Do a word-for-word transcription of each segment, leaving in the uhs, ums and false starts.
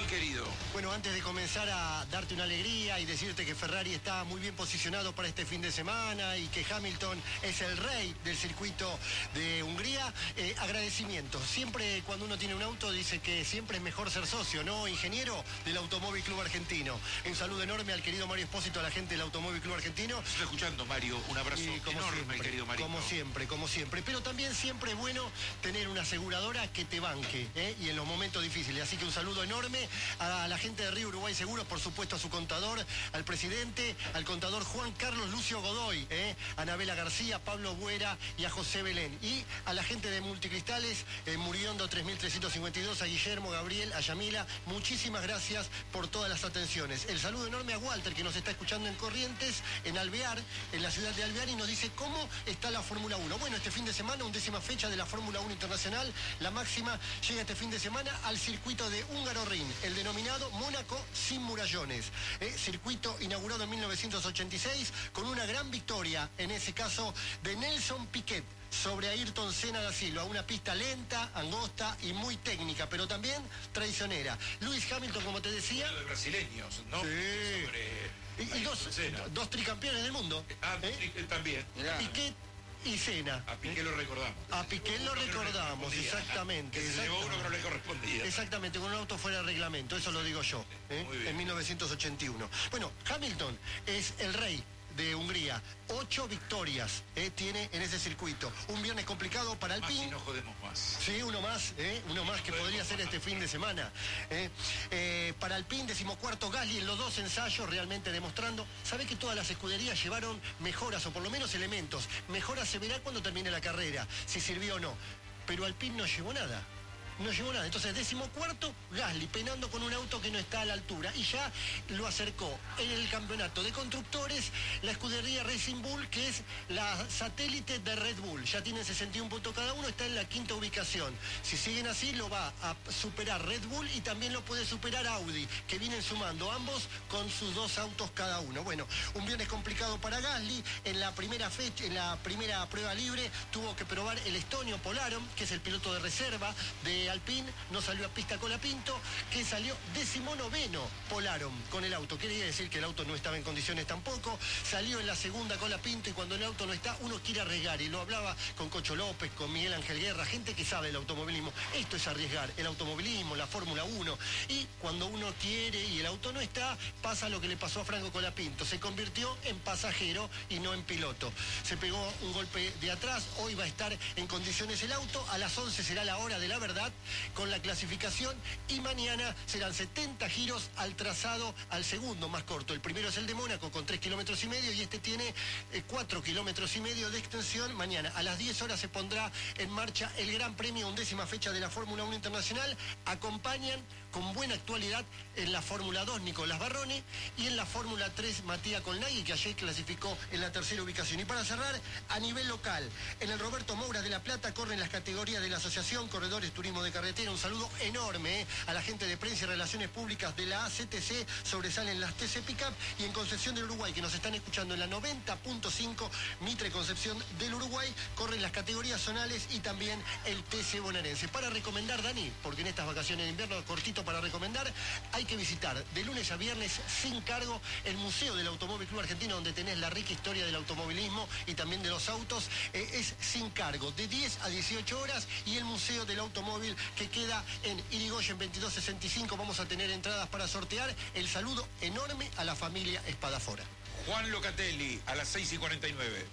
Juan querido. Bueno, antes de comenzar a darte una alegría y decirte que Ferrari está muy bien posicionado para este fin de semana y que Hamilton es el rey del circuito de Hungría, eh, agradecimiento. Siempre cuando uno tiene un auto dice que siempre es mejor ser socio, ¿no? Ingeniero del Automóvil Club Argentino. Un saludo enorme al querido Mario Espósito, a la gente del Automóvil Club Argentino. Estoy escuchando, Mario. Un abrazo Y como enorme, siempre, querido Mario. Como siempre, como siempre. Pero también siempre es bueno tener una aseguradora que te banque, ¿eh? Y en los momentos difíciles. Así que un saludo enorme a la gente de Río Uruguay Seguros, por supuesto a su contador, al presidente, al contador Juan Carlos Lucio Godoy, ¿eh? A Anabela García, Pablo Buera y a José Belén. Y a la gente de Multicristales, eh, Muriondo tres mil trescientos cincuenta y dos, a Guillermo, Gabriel, a Yamila. Muchísimas gracias por todas las atenciones. El saludo enorme a Walter, que nos está escuchando en Corrientes, en Alvear, en la ciudad de Alvear, y nos dice cómo está la Fórmula uno. Bueno, este fin de semana, undécima fecha de la Fórmula uno Internacional, la máxima llega este fin de semana al circuito de Húngaro Ring, el denominado Mónaco sin murallones. Eh, circuito inaugurado en mil novecientos ochenta y seis con una gran victoria, en ese caso de Nelson Piquet sobre Ayrton Senna da Silva, una pista lenta, angosta y muy técnica, pero también traicionera. Lewis Hamilton, como te decía... De brasileños, ¿no? Sí. Sobre... Y, y dos, dos tricampeones del mundo. Ah, ¿eh? También. Piquet y Senna. A Piqué lo recordamos. A Piqué lo recordamos, exactamente. Que se llevó uno que no le correspondía. Exactamente, con un auto fuera de reglamento, eso lo digo yo, ¿eh? En mil novecientos ochenta y uno. Bueno, Hamilton es el rey de Hungría. Ocho victorias eh, tiene en ese circuito. Un viernes complicado para Alpine. Más si no jodemos más. Sí, uno más, eh, uno más que podría ser este fin de semana. Eh. Eh, para Alpine, decimocuarto Gasly en los dos ensayos, realmente demostrando. Sabe que todas las escuderías llevaron mejoras, o por lo menos elementos. Mejoras se verá cuando termine la carrera, si sirvió o no. Pero Alpine no llevó nada. No llegó nada. Entonces, decimocuarto, Gasly, penando con un auto que no está a la altura. Y ya lo acercó en el campeonato de constructores la escudería Racing Bull, que es la satélite de Red Bull. Ya tienen sesenta y un puntos cada uno, está en la quinta ubicación. Si siguen así, lo va a superar Red Bull y también lo puede superar Audi, que vienen sumando ambos con sus dos autos cada uno. Bueno, un viernes complicado para Gasly. En la primera fecha, en la primera prueba libre, tuvo que probar el estonio Polarom, que es el piloto de reserva de Alpine, no salió a pista Colapinto, que salió decimonoveno Polarom con el auto. Quería decir que el auto no estaba en condiciones tampoco. Salió en la segunda Colapinto y cuando el auto no está, uno quiere arriesgar. Y lo hablaba con Cocho López, con Miguel Ángel Guerra, gente que sabe del automovilismo. Esto es arriesgar, el automovilismo, la Fórmula uno. Y cuando uno quiere y el auto no está, pasa lo que le pasó a Franco Colapinto. Se convirtió en pasajero y no en piloto. Se pegó un golpe de atrás. Hoy va a estar en condiciones el auto. A las once será la hora de la verdad con la clasificación, y mañana serán setenta giros al trazado, al segundo más corto. El primero es el de Mónaco con tres kilómetros y medio y este tiene eh, cuatro kilómetros y medio de extensión. Mañana a las diez horas se pondrá en marcha el Gran Premio, undécima fecha de la Fórmula uno Internacional. Acompañan con buena actualidad en la Fórmula dos Nicolás Barrone y en la Fórmula tres Matías Colnaghi, que ayer clasificó en la tercera ubicación. Y para cerrar, a nivel local, en el Roberto Moura de La Plata corren las categorías de la Asociación Corredores Turismo de Carretera. Un saludo enorme eh, a la gente de Prensa y Relaciones Públicas de la A C T C. Sobresalen las T C Pickup. Y en Concepción del Uruguay, que nos están escuchando en la noventa punto cinco, Mitre Concepción del Uruguay, corren las categorías zonales y también el T C bonaerense. Para recomendar, Dani, porque en estas vacaciones de invierno, cortito para recomendar, hay que visitar de lunes a viernes sin cargo el Museo del Automóvil Club Argentino, donde tenés la rica historia del automovilismo y también de los autos. Eh, es sin cargo, de diez a dieciocho horas, y el Museo del Automóvil, que queda en Irigoyen veintidós sesenta y cinco. Vamos a tener entradas para sortear. El saludo enorme a la familia Espadafora. Juan Locatelli, a las seis y cuarenta y nueve.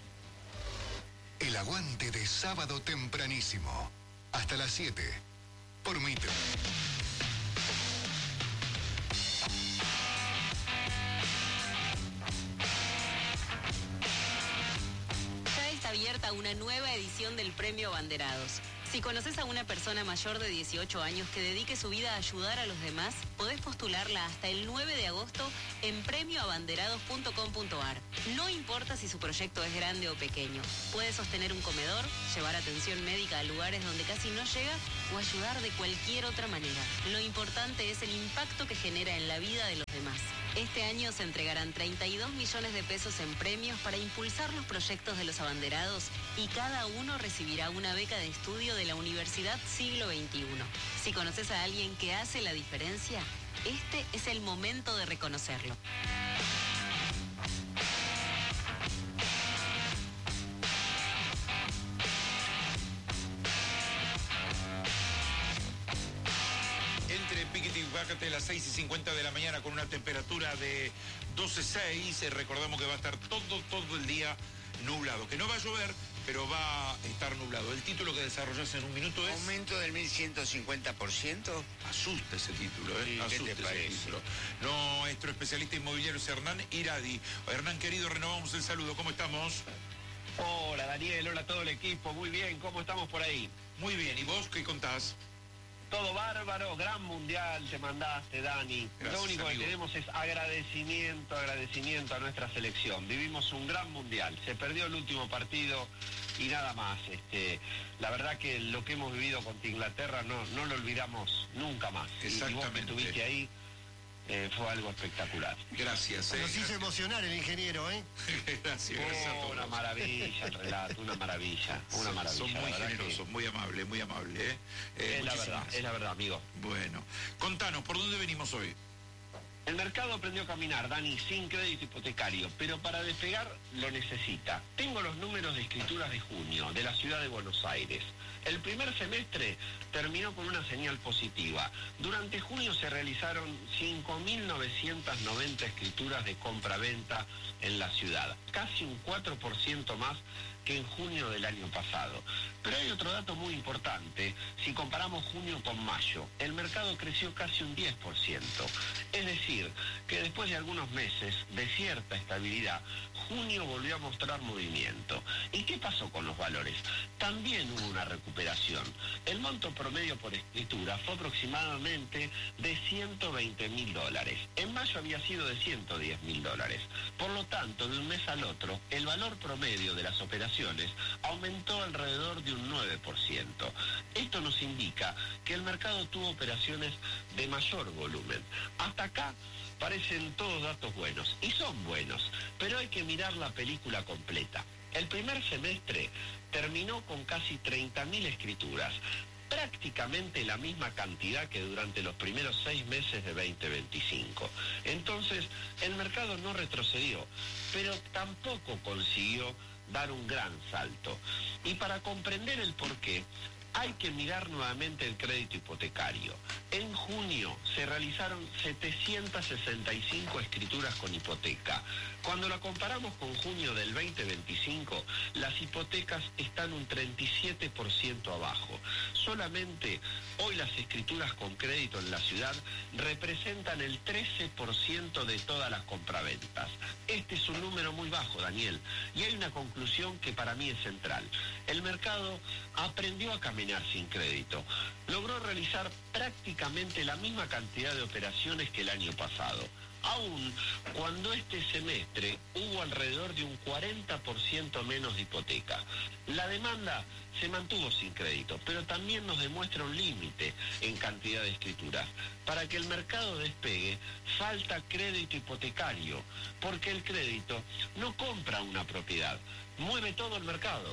El aguante de sábado tempranísimo, hasta las siete, por Mitre. Ya está abierta una nueva edición del Premio Abanderados. Si conoces a una persona mayor de dieciocho años que dedique su vida a ayudar a los demás, podés postularla hasta el nueve de agosto en premio abanderados punto com punto ar. No importa si su proyecto es grande o pequeño. Puede sostener un comedor, llevar atención médica a lugares donde casi no llega o ayudar de cualquier otra manera. Lo importante es el impacto que genera en la vida de los demás. Este año se entregarán treinta y dos millones de pesos en premios para impulsar los proyectos de los abanderados y cada uno recibirá una beca de estudio de la Universidad Siglo veintiuno. Si conoces a alguien que hace la diferencia, este es el momento de reconocerlo. Entre Piquete y Bácate a las seis y cincuenta de la mañana con una temperatura de doce seis. Eh, recordamos que va a estar todo, todo el día nublado. Que no va a llover, pero va a estar nublado. El título que desarrollas en un minuto es... ¿Aumento del mil ciento cincuenta por ciento? Asusta ese título, ¿eh? Sí, Asusta ¿qué te ese parece? título. No, nuestro especialista inmobiliario es Hernán Iradi. Hernán, querido, renovamos el saludo. ¿Cómo estamos? Hola Daniel, hola a todo el equipo, muy bien, ¿cómo estamos por ahí? Muy bien, ¿y vos qué contás? Todo bárbaro, gran mundial te mandaste, Dani. Gracias, Lo único amigo. que tenemos es agradecimiento, agradecimiento a nuestra selección. Vivimos un gran mundial, se perdió el último partido y nada más. Este, la verdad que lo que hemos vivido contra Inglaterra no, no lo olvidamos nunca más. Y- Y vos que Exactamente. estuviste ahí, eh, fue algo espectacular. Gracias. eh. Nos hizo emocionar el ingeniero, ¿eh? Gracias, gracias a Oh, todos. una maravilla el relato, una maravilla, una Son- maravilla. Son la muy verdad que generosos, muy amables, muy amables. ¿eh? Eh, Es la muchísimas verdad, es la verdad, amigo. Bueno, contanos, ¿por dónde venimos hoy? El mercado aprendió a caminar, Dani, sin crédito hipotecario, pero para despegar lo necesita. Tengo los números de escrituras de junio de la ciudad de Buenos Aires. El primer semestre terminó con una señal positiva. Durante junio se realizaron cinco mil novecientas noventa escrituras de compra-venta en la ciudad, casi un cuatro por ciento más que en junio del año pasado. Pero hay otro dato muy importante. Si comparamos junio con mayo, el mercado creció casi un diez por ciento. Es decir, que después de algunos meses de cierta estabilidad, junio volvió a mostrar movimiento. ¿Y qué pasó con los valores? También hubo una recuperación. El monto promedio por escritura fue aproximadamente de ciento veinte mil dólares. En mayo había sido de ciento diez mil dólares. Por lo tanto, de un mes al otro, el valor promedio de las operaciones aumentó alrededor de un nueve por ciento. Esto nos indica que el mercado tuvo operaciones de mayor volumen. Hasta acá parecen todos datos buenos, y son buenos, pero hay que mirar la película completa. El primer semestre terminó con casi treinta mil escrituras, prácticamente la misma cantidad que durante los primeros seis meses de veinte veinticinco. Entonces, el mercado no retrocedió, pero tampoco consiguió dar un gran salto. Y para comprender el porqué, hay que mirar nuevamente el crédito hipotecario. En junio se realizaron setecientas sesenta y cinco escrituras con hipoteca. Cuando la comparamos con junio del veinte veinticinco, las hipotecas están un treinta y siete por ciento abajo. Solamente hoy las escrituras con crédito en la ciudad representan el trece por ciento de todas las compraventas. Este es un número muy bajo, Daniel, y hay una conclusión que para mí es central. El mercado aprendió a caminar sin crédito. Logró realizar prácticamente la misma cantidad de operaciones que el año pasado. Aún cuando este semestre hubo alrededor de un cuarenta por ciento menos de hipoteca. La demanda se mantuvo sin crédito, pero también nos demuestra un límite en cantidad de escrituras. Para que el mercado despegue, falta crédito hipotecario, porque el crédito no compra una propiedad, mueve todo el mercado.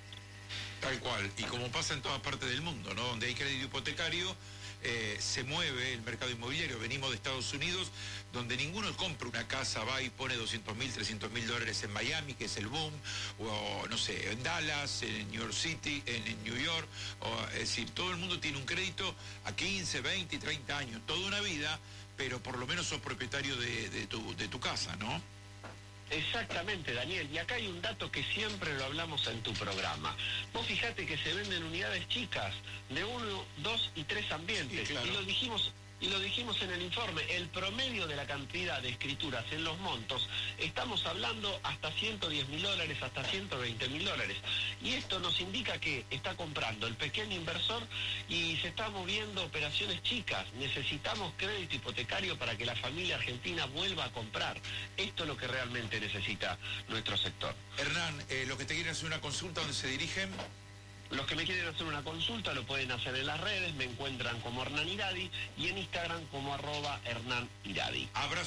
Tal cual, y como pasa en todas partes del mundo, ¿no? Donde hay crédito hipotecario, eh, se mueve el mercado inmobiliario. Venimos de Estados Unidos, donde ninguno compra una casa, va y pone doscientos mil, trescientos mil dólares en Miami, que es el boom, o no sé, en Dallas, en New York City, en, en New York, o, es decir, todo el mundo tiene un crédito a quince, veinte, treinta años, toda una vida, pero por lo menos sos propietario de, de, tu, de tu casa, ¿no? Exactamente, Daniel, y acá hay un dato que siempre lo hablamos en tu programa. Vos fijate que se venden unidades chicas de uno, dos y tres ambientes, Sí, claro. y lo dijimos y lo dijimos en el informe, el promedio de la cantidad de escrituras en los montos, estamos hablando hasta ciento diez mil dólares, hasta ciento veinte mil dólares. Y esto nos indica que está comprando el pequeño inversor y se están moviendo operaciones chicas. Necesitamos crédito hipotecario para que la familia argentina vuelva a comprar. Esto es lo que realmente necesita nuestro sector. Hernán, eh, los que te quieren hacer una consulta, ¿dónde se dirigen? Los que me quieren hacer una consulta lo pueden hacer en las redes, me encuentran como Hernán Iradi y en Instagram como arroba Hernán Iradi. Abrazo.